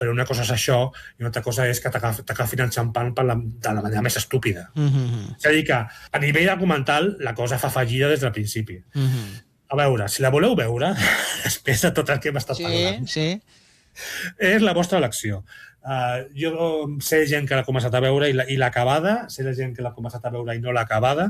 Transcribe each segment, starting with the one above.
però una cosa és això i una altra cosa és que t'agafin xampany de la manera més estúpida. És a dir, que a nivell documental la cosa fa fallida des del principi. A veure, si la voleu veure, després de tot el que hem estat parlant, és la vostra elecció. Jo sé gent que l'ha començat a veure i l'ha acabada, sé la gent que l'ha començat a veure i no l'ha acabada,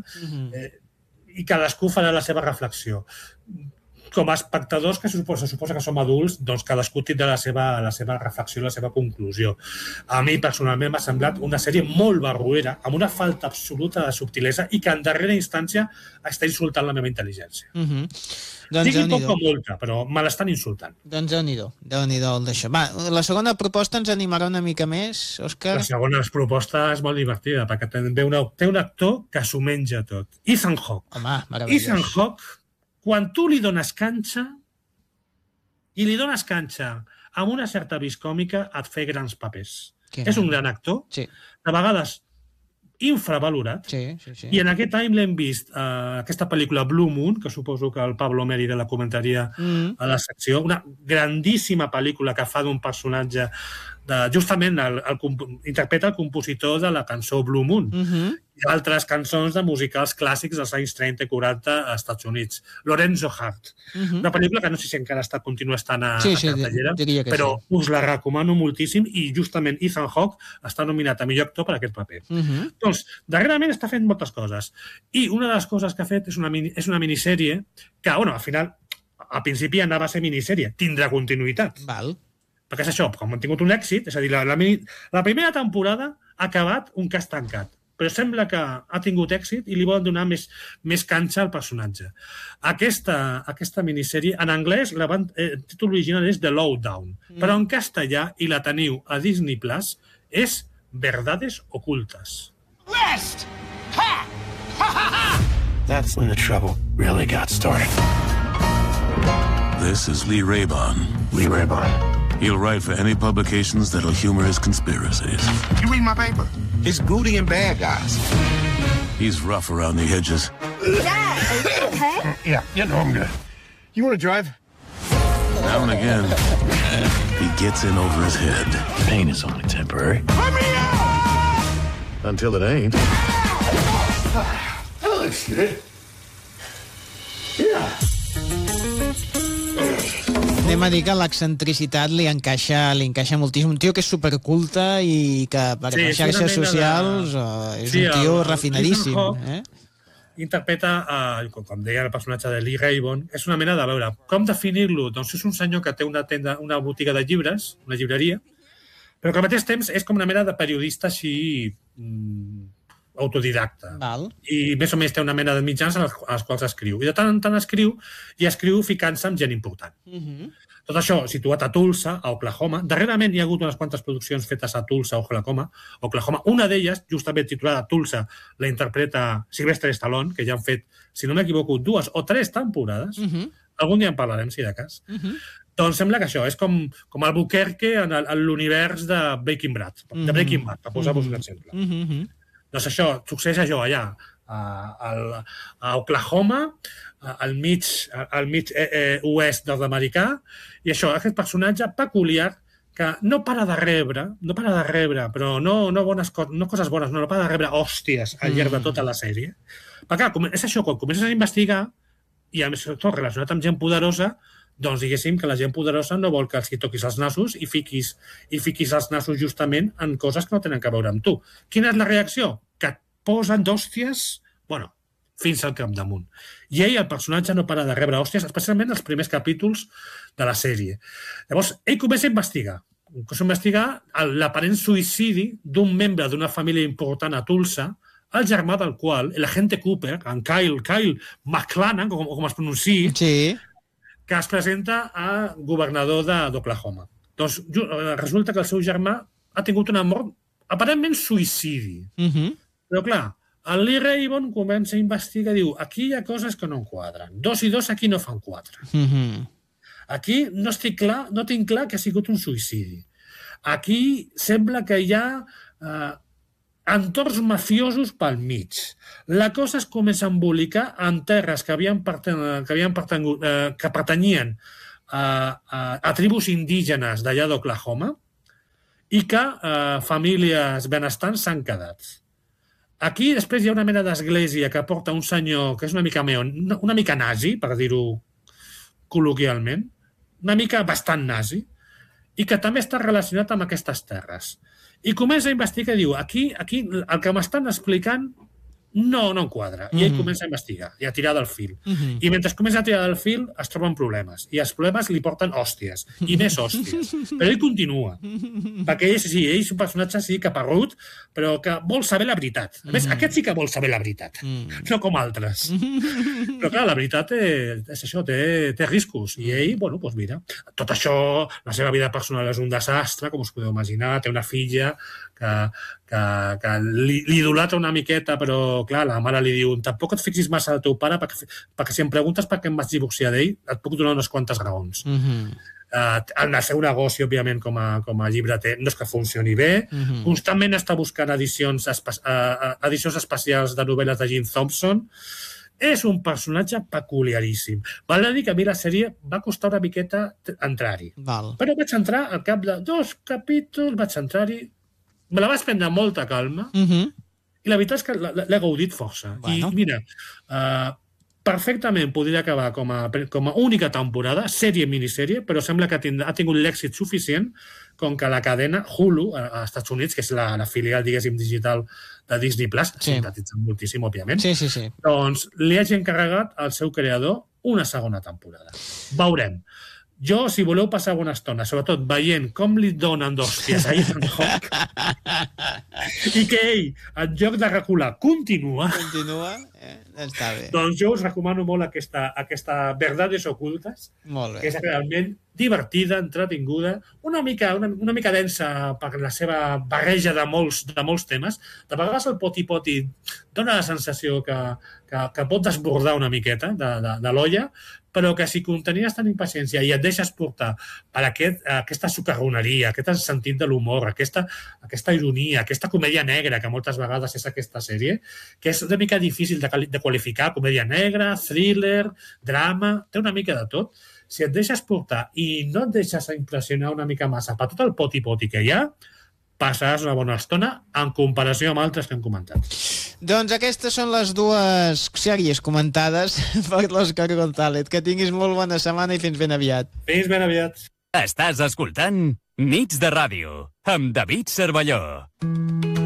i cadascú farà la seva reflexió. Com a espectadors, que suposa que som adults, doncs cadascú tindrà la seva reflexió, la seva conclusió. A mi, personalment, m'ha semblat una sèrie molt barruera, amb una falta absoluta de subtilesa i que, en darrera instància, està insultant la meva intel·ligència. Digui poc o molta, però me l'estan insultant. Doncs Déu-n'hi-do el d'això. Va, la segona proposta ens animarà una mica més, Òscar? La segona proposta és molt divertida, perquè té un actor que s'ho menja tot. Ethan Hawke. Home, meravellós. Ethan Hawke, quan tu li dones canxa, i li dones canxa amb una certa vis còmica, et fa grans papers. És un gran actor, de vegades infravalorat, i en aquest any l'hem vist aquesta pel·lícula Blue Moon, que suposo que el Pablo Mérida la comentaria a la secció, una grandíssima pel·lícula que fa d'un personatge justament interpreta el compositor de la cançó Blue Moon i altres cançons de musicals clàssics dels anys 30 i 40 als Estats Units. Lorenzo Hart. Una pel·lícula que no sé si encara continua estant a cartellera, però us la recomano moltíssim i justament Ethan Hawke està nominat a millor actor per aquest paper. Doncs, darrerament està fent moltes coses i una de les coses que ha fet és una minissèrie que, bueno, al final, al principi anava a ser minissèrie, tindrà continuïtat. Perquè és això, com han tingut un èxit, és a dir, la primera temporada ha acabat un cas tancat, però sembla que ha tingut èxit i li volen donar més canxa al personatge. Aquesta minissèrie, en anglès, el títol original és The Lowdown, però en castellà, i la teniu a Disney Plus, és Verdades Ocultes. West! Ha! Ha ha ha! That's when the trouble really got started. This is Lee Raybon. Lee Raybon. He'll write for any publications that'll humor his conspiracies. You read my paper? It's Goody and bad guys. He's rough around the edges. Dad, are you okay? Yeah, I'm good. You want to drive? Now and again, he gets in over his head. Pain is only temporary. Let me out! Until it ain't. That looks good. Yeah. Anem a dir que l'excentricitat li encaixa moltíssim. Un tio que és superculte i que per les xarxes socials és un tio refinadíssim. Interpreta, com deia el personatge de Lee Raybon, és una mena de veure com definir-lo. Doncs és un senyor que té una botiga de llibres, una llibreria, però que al mateix temps és com una mena de periodista així autodidacta. I més o menys té una mena de mitjans als quals escriu. I de tant en tant escriu, i escriu ficant-se amb gent important. Tot això situat a Tulsa, a Oklahoma. Darrerament hi ha hagut unes quantes produccions fetes a Tulsa, Oklahoma. Una d'elles, justament titulada Tulsa, la interpreta Sylvester Stallone, que ja han fet, si no m'equivoco, 2 o 3 temporades. Algun dia en parlarem, si de cas. Doncs sembla que això és com Albuquerque en l'univers de Breaking Bad, per posar-vos un exemple. Doncs això, succeeix allà, a Oklahoma, al mig oest nord-americà, i això, aquest personatge peculiar que no para de rebre, però no coses bones, no para de rebre hòsties al llarg de tota la sèrie. Perquè és això, quan comences a investigar, i a més tot relacionat amb gent poderosa, doncs diguéssim que la gent poderosa no vol que els toquis els nassos i fiquis els nassos justament en coses que no tenen a veure amb tu. Quina és la reacció? Que et posen d'hòsties, fins al capdamunt. I ell, el personatge, no para de rebre hòsties, especialment els primers capítols de la sèrie. Llavors, ell comença a investigar l'aparent suïcidi d'un membre d'una família important a Tulsa, el germà del qual, l'agente Cooper, en Kyle MacLachlan, com es pronunciï, que es presenta a governador d'Oklahoma. Doncs resulta que el seu germà ha tingut una mort aparentment suïcidi. Però clar, el Lee Raybon comença a investigar i diu, aquí hi ha coses que no enquadren. 2 i 2 aquí no fan 4. Aquí no tinc clar que ha sigut un suïcidi. Aquí sembla que hi ha entorns mafiosos pel mig. La cosa es comença a embolicar en terres que pertanyien a tribus indígenes d'allà d'Oklahoma, i que famílies benestants s'han quedat. Aquí després hi ha una mena d'església que porta un senyor que és una mica nazi, per dir-ho col·loquialment, una mica bastant nazi, i que també està relacionat amb aquestes terres. I comença a investigar i diu, aquí el que m'estan explicant no em quadra. I ell comença a investigar i a tirar del fil. I mentre comença a tirar del fil es troben problemes. I els problemes li porten hòsties. I més hòsties. Però ell continua. Perquè ell és un personatge caparrut, però que vol saber la veritat. A més, aquest sí que vol saber la veritat. No com altres. Però clar, la veritat és això, té riscos. I ell, bueno, doncs mira, tot això, la seva vida personal és un desastre, com us podeu imaginar. Té una filla que li idolatra una miqueta, però clar, la mare li diu tampoc et fixis massa del teu pare perquè si em preguntes per què em vaig divorciar d'ell et puc donar unes quantes raons. El seu negoci, òbviament, com a llibreter no és que funcioni bé. Constantment està buscant edicions especials de novel·les de Jim Thompson. És un personatge peculiaríssim. Val a dir que a mi la sèrie va costar una miqueta entrar-hi. Però vaig entrar al cap de 2 capítols, vaig entrar-hi. Me la vaig prendre amb molta calma i la veritat és que l'he gaudit força. I mira, perfectament podria acabar com a única temporada, sèrie-minissèrie, però sembla que ha tingut l'èxit suficient com que la cadena Hulu, als Estats Units, que és la filial, diguéssim, digital de Disney+, simpatitzant moltíssim, òbviament, doncs li hagi encarregat al seu creador una segona temporada. Veurem. Jo, si voleu passar una estona, sobretot veient com li donen d'hòsties a Ethan Hawke i que ell, en lloc de recular, continua, està bé. Doncs jo us recomano molt aquesta Verdades Ocultes, que és realment divertida, entretinguda, una mica densa per la seva barreja de molts temes. De vegades el poti-poti dona la sensació que pot desbordar una miqueta de l'olla, però que si tenies tan impaciència i et deixes portar per aquesta socarroneria, aquest sentit de l'humor, aquesta ironia, aquesta comèdia negra, que moltes vegades és aquesta sèrie, que és una mica difícil de qualificar, comèdia negra, thriller, drama, té una mica de tot. Si et deixes portar i no et deixes impressionar una mica massa per tot el poti-poti que hi ha, passaràs una bona estona en comparació amb altres que hem comentat. Doncs aquestes són les 2 sèries comentades per l'Òscar González. Que tinguis molt bona setmana i fins ben aviat. Fins ben aviat. Estàs escoltant Nits de Ràdio amb David Cervelló.